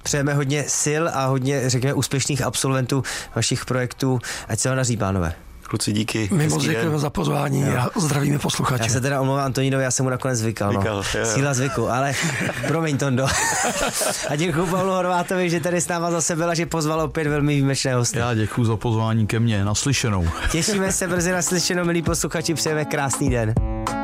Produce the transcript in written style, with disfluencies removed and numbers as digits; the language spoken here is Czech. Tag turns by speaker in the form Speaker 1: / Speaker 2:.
Speaker 1: Přejeme hodně sil a hodně, řekněme, úspěšných absolventů vašich projektů. Ať se vám daří, pánové.
Speaker 2: Kluci, díky.
Speaker 3: My moc děkujeme za pozvání a zdravíme posluchače.
Speaker 1: Já se teda omlouvám Antonínovi, já jsem mu nakonec zvykal. Síla zvyku, ale promiň, Tondo. A děkuju Pavlu Horvátovi, že tady s náma zase byl a že pozval opět velmi výjimečné hosty.
Speaker 4: Já děkuju za pozvání ke mně, naslyšenou.
Speaker 1: Těšíme se brzy naslyšenou, milí posluchači, přejeme krásný den.